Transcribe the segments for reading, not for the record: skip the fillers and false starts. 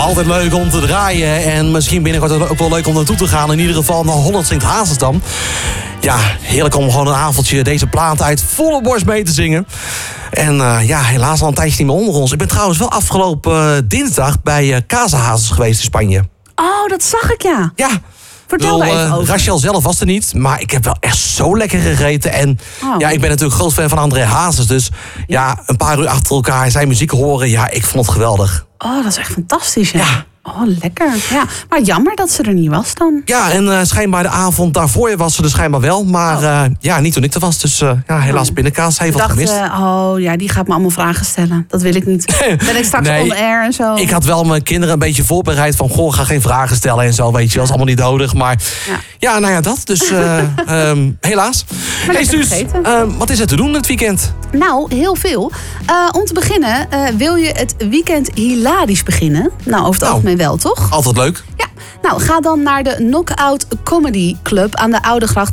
altijd leuk om te draaien. En misschien binnenkort ook wel leuk om naartoe te gaan. In ieder geval naar Holland Zingt Hazesdam. Ja, heerlijk om gewoon een avondje deze plaat uit volle borst mee te zingen. En helaas al een tijdje niet meer onder ons. Ik ben trouwens wel afgelopen dinsdag bij Casa Hazes geweest in Spanje. Oh, dat zag ik, ja. Ja. Vertel daar even over. Rachel zelf was er niet, maar ik heb wel echt zo lekker gegeten. En ik ben natuurlijk groot fan van André Hazes. Dus een paar uur achter elkaar zijn muziek horen. Ja, ik vond het geweldig. Oh, dat is echt fantastisch, ja. Oh, lekker. Ja, maar jammer dat ze er niet was dan. Ja, en schijnbaar de avond daarvoor was ze er schijnbaar wel. Maar niet toen ik er was. Dus helaas pindakaas heeft wat gemist. Die gaat me allemaal vragen stellen. Dat wil ik niet. Ben ik straks on air en zo. Ik had wel mijn kinderen een beetje voorbereid van... ga geen vragen stellen en zo, weet je. Dat is allemaal niet nodig. Maar dat. Dus helaas. Hey, Suus, wat is er te doen het weekend? Nou, heel veel. Om te beginnen, wil je het weekend hilarisch beginnen? Nou, over het algemeen wel, toch? Altijd leuk. Ja. Nou, ga dan naar de Knockout Comedy Club aan de Oudegracht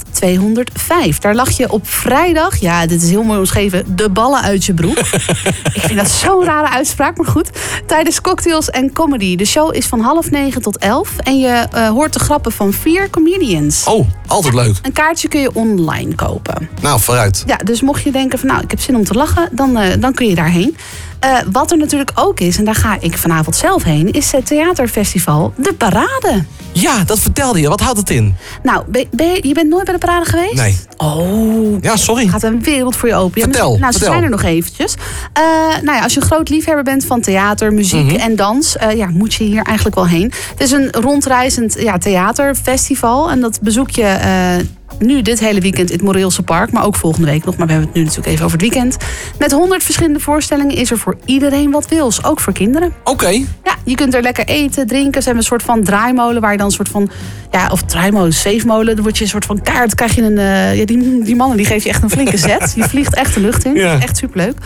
205. Daar lag je op vrijdag, dit is heel mooi omschreven, de ballen uit je broek. Ik vind dat zo'n rare uitspraak, maar goed. Tijdens cocktails en comedy. De show is van 8:30 tot 11. En je hoort de grappen van 4 comedians. Oh, altijd leuk. Een kaartje kun je online kopen. Nou, vooruit. Ja, dus mocht je denken van ik heb zin om te lachen, dan kun je daarheen. Wat er natuurlijk ook is, en daar ga ik vanavond zelf heen, is het theaterfestival De Parade. Ja, dat vertelde je. Wat houdt het in? Nou, je bent nooit bij De Parade geweest? Nee. Oh. Ja, sorry. Gaat een wereld voor je open. Vertel. Ze zijn er nog eventjes. Als je een groot liefhebber bent van theater, muziek en dans, moet je hier eigenlijk wel heen. Het is een rondreizend theaterfestival en dat bezoek je nu dit hele weekend in het Moreelse Park, maar ook volgende week nog. Maar we hebben het nu natuurlijk even over het weekend. Met 100 verschillende voorstellingen is er voor iedereen wat wils. Ook voor kinderen. Oké. Ja, je kunt er lekker eten, drinken. Ze hebben een soort van draaimolen waar je dan een soort van... of draaimolen, zeefmolen. Dan word je een soort van kaart. Krijg je die mannen die geven je echt een flinke zet. Je vliegt echt de lucht in. Ja. Echt superleuk.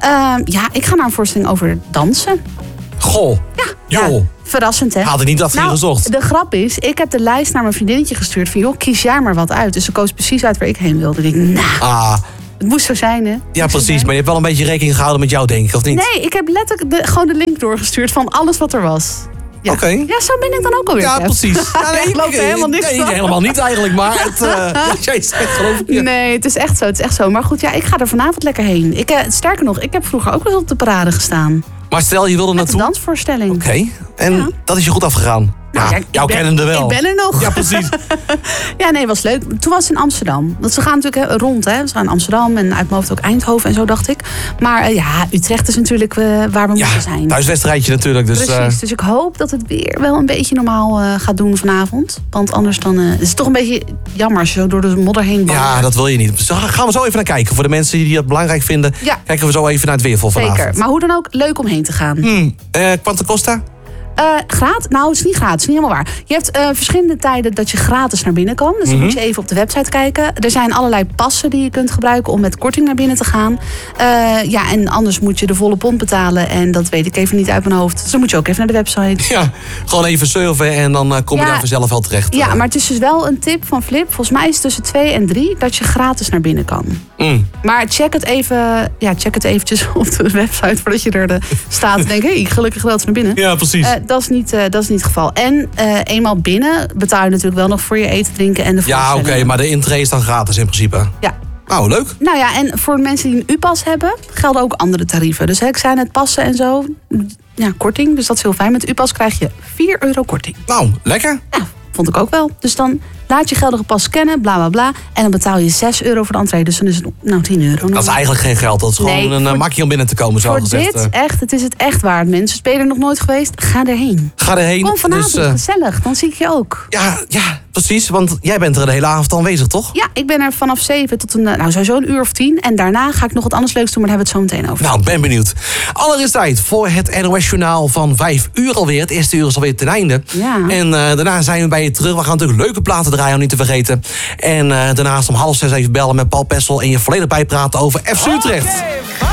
Ik ga naar een voorstelling over dansen. Goh. Ja. Verrassend, hè? Had ik niet dat gezocht. De grap is, ik heb de lijst naar mijn vriendinnetje gestuurd van... joh, kies jij maar wat uit. Dus ze koos precies uit waar ik heen wilde. Ik denk, het moest zo zijn, hè? Ja, precies. Maar je hebt wel een beetje rekening gehouden met jou, denk ik, of niet? Nee, ik heb letterlijk gewoon de link doorgestuurd van alles wat er was. Ja. Oké. Ja, zo ben ik dan ook alweer. Ja, precies. Ik loop er helemaal niks van. Nee, helemaal niet eigenlijk. Maar jij zegt geloof ik. Ja. Nee, het is echt zo. Maar goed, ik ga er vanavond lekker heen. Sterker nog, ik heb vroeger ook wel eens op de parade gestaan. Maar stel, je wilde naartoe? Een dansvoorstelling. Oké. En dat is je goed afgegaan? Jouw kennende wel. Ik ben er nog. Ja, precies. Was leuk. Toen was het in Amsterdam. Want ze gaan natuurlijk rond, hè. Ze gaan in Amsterdam en uit mijn hoofd ook Eindhoven en zo, dacht ik. Maar Utrecht is natuurlijk waar we moeten zijn. Thuiswedstrijdje natuurlijk. Dus, precies. Dus ik hoop dat het weer wel een beetje normaal gaat doen vanavond. Want anders dan is het toch een beetje jammer als je zo door de modder heen wandelt. Ja, dat wil je niet. Dus gaan we zo even naar kijken. Voor de mensen die dat belangrijk vinden, kijken we zo even naar het weer voor vanavond. Zeker. Maar hoe dan ook, leuk om heen te gaan. Quanto costa? Gratis? Nou, het is niet gratis. Het is niet helemaal waar. Je hebt verschillende tijden dat je gratis naar binnen kan. Dus dan moet je even op de website kijken. Er zijn allerlei passen die je kunt gebruiken om met korting naar binnen te gaan. En anders moet je de volle pond betalen. En dat weet ik even niet uit mijn hoofd. Dus dan moet je ook even naar de website. Ja, gewoon even surfen en dan kom je daar vanzelf wel terecht. Ja, maar het is dus wel een tip van Flip. Volgens mij is het tussen 2 en 3 dat je gratis naar binnen kan. Maar check het even. Check het eventjes op de website voordat je er staat en denkt, gelukkig wel naar binnen. Ja, precies. Dat is niet het geval. En eenmaal binnen betaal je natuurlijk wel nog voor je eten, drinken en de voorstelling. Ja, oké, maar de intree is dan gratis in principe. Ja. Oh, leuk. Nou ja, en voor mensen die een U-pas hebben, gelden ook andere tarieven. Dus ik zei net passen en zo, korting. Dus dat is heel fijn. Met U-pas krijg je €4 korting. Nou, lekker. Ja, vond ik ook wel. Dus dan laat je geldige pas scannen, bla bla bla. En dan betaal je €6 voor de entree. Dus dan is het €10. Dat is eigenlijk geen geld. Dat is gewoon een makje om binnen te komen, zo voor gezegd. Dit, echt, het is het echt waard. Mensen, ben je er nog nooit geweest? Ga erheen. Ga erheen. Kom vanavond, dus, gezellig. Dan zie ik je ook. Ja, precies. Want jij bent er de hele avond aanwezig, toch? Ja, ik ben er vanaf 7 tot sowieso een uur of 10. En daarna ga ik nog wat anders leuks doen, maar daar hebben we het zo meteen over. Nou, ben benieuwd. Allereerst tijd voor het NOS-journaal van 5 uur alweer. Het eerste uur is alweer ten einde. Ja. En daarna zijn we bij je terug. We gaan natuurlijk leuke platen draaien, om niet te vergeten. En daarnaast om 5:30 even bellen met Paul Pessel en je volledig bijpraten over FC Utrecht.